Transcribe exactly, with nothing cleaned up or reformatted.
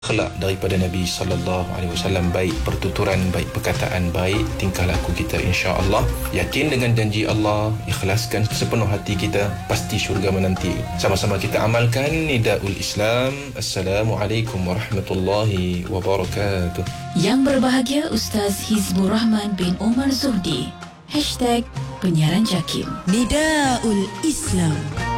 akhlak daripada Nabi sallallahu alaihi wasallam, baik pertuturan, baik perkataan, baik tingkah laku kita, insya-Allah. Yakin dengan janji Allah, ikhlaskan sepenuh hati kita, pasti syurga menanti. Sama-sama kita amalkan nidaul Islam. Assalamualaikum warahmatullahi wabarakatuh. Yang berbahagia Ustaz Hizbur Rahman bin Omar Zuhdi. Hashtag Penyiaran Jakim. Nidaul Islam.